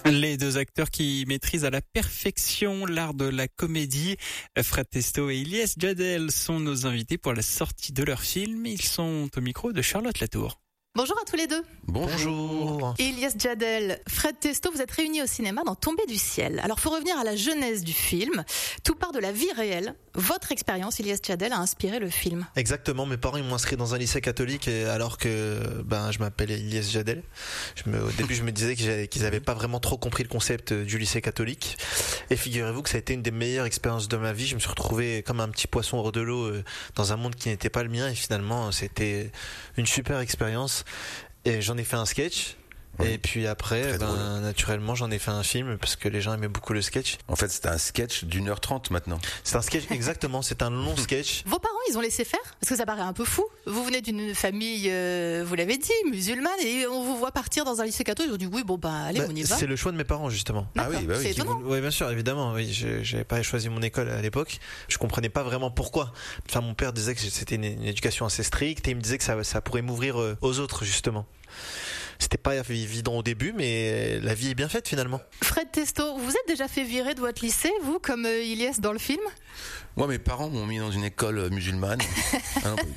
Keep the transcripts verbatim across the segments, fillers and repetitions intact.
Les deux acteurs qui maîtrisent à la perfection l'art de la comédie, Fred Testo et Ilyes Jadel, sont nos invités pour la sortie de leur film. Ils sont au micro de Charlotte Latour. Bonjour à tous les deux. Bonjour. Ilyes Jadel, Fred Testo, vous êtes réunis au cinéma dans Tomber du ciel. Alors, faut revenir à la genèse du film. Tout part de la vie réelle. Votre expérience, Ilyes Jadel, a inspiré le film. Exactement. Mes parents ils m'ont inscrit dans un lycée catholique et alors que ben je m'appelais Ilyes Jadel. Je me, au début, je me disais qu'ils n'avaient pas vraiment trop compris le concept du lycée catholique. Et figurez-vous que ça a été une des meilleures expériences de ma vie. Je me suis retrouvé comme un petit poisson hors de l'eau dans un monde qui n'était pas le mien et finalement, c'était une super expérience. Et j'en ai fait un sketch. Oui. Et puis après, ben, naturellement, j'en ai fait un film parce que les gens aimaient beaucoup le sketch. En fait, c'est un sketch d'une heure trente maintenant. C'est un sketch, exactement, c'est un long sketch. Vos parents, ils ont laissé faire? Parce que ça paraît un peu fou. Vous venez d'une famille, euh, vous l'avez dit, musulmane, et on vous voit partir dans un lycée catholique. Ils ont dit oui, bon, bah, allez, bah, on y va. C'est le choix de mes parents, justement. D'accord. Ah oui, bah oui. C'est étonnant. Oui, bien sûr, évidemment. Oui, je, j'avais pas choisi mon école à l'époque. Je comprenais pas vraiment pourquoi. Enfin, mon père disait que c'était une, une éducation assez stricte et il me disait que ça, ça pourrait m'ouvrir aux autres, justement. C'était pas évident au début, mais la vie est bien faite finalement. Fred Testo, vous êtes déjà fait virer de votre lycée, vous, comme euh, Ilyes dans le film? Moi, mes parents m'ont mis dans une école musulmane. ah non,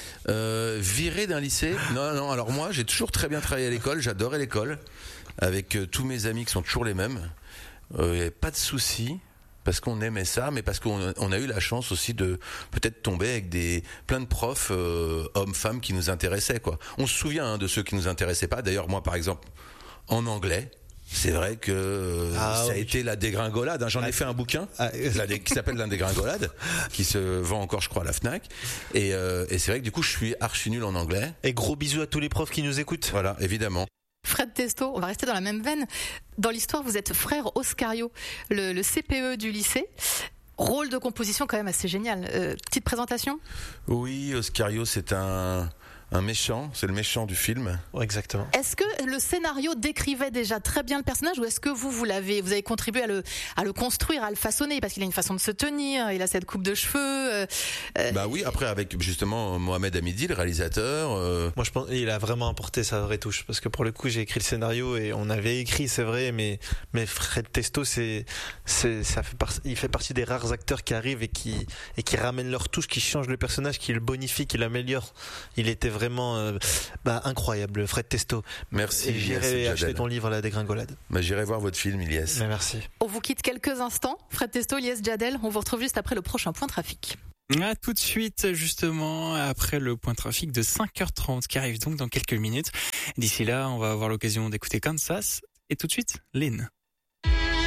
euh, viré d'un lycée? Non, non. Alors moi, j'ai toujours très bien travaillé à l'école. J'adorais l'école, avec euh, tous mes amis qui sont toujours les mêmes. Euh, pas de soucis. Parce qu'on aimait ça, mais parce qu'on on a eu la chance aussi de peut-être tomber avec des plein de profs euh, hommes-femmes qui nous intéressaient, quoi. On se souvient hein, de ceux qui nous intéressaient pas. D'ailleurs, moi, par exemple, en anglais, c'est vrai que euh, ah, ça a oui. été la dégringolade. Hein. J'en ah, ai fait un bouquin ah, la dé- qui s'appelle La dégringolade, qui se vend encore, je crois, à la Fnac. Et, euh, et c'est vrai que du coup, je suis archi nul en anglais. Et gros bisous à tous les profs qui nous écoutent. Voilà, évidemment. Fred Testo, on va rester dans la même veine. Dans l'histoire, vous êtes frère Oscario, le, le C P E du lycée. Rôle de composition quand même assez génial. Euh, petite présentation ? Oui, Oscario, c'est un... un méchant, c'est le méchant du film. Ouais, exactement. Est-ce que le scénario décrivait déjà très bien le personnage ou est-ce que vous, vous l'avez, vous avez contribué à le, à le construire, à le façonner parce qu'il a une façon de se tenir, il a cette coupe de cheveux. Euh, euh... Bah oui, après avec justement Mohamed Hamidi, le réalisateur. Euh... Moi, je pense qu'il a vraiment apporté sa vraie touche parce que pour le coup, j'ai écrit le scénario et on avait écrit, c'est vrai, mais mais Fred Testo, c'est c'est ça fait par... il fait partie des rares acteurs qui arrivent et qui et qui ramènent leur touche, qui changent le personnage, qui le bonifient, qui l'améliorent. Il était vraiment euh, bah, incroyable, Fred Testo. Merci. Et j'irai acheter ton livre La dégringolade. Bah, j'irai voir votre film, Ilyes. Mais merci. On vous quitte quelques instants. Fred Testo, Ilyes Jadel, on vous retrouve juste après le prochain point trafic. À tout de suite, justement, après le point trafic de cinq heures trente qui arrive donc dans quelques minutes. D'ici là, on va avoir l'occasion d'écouter Kansas. Et tout de suite, Lynn.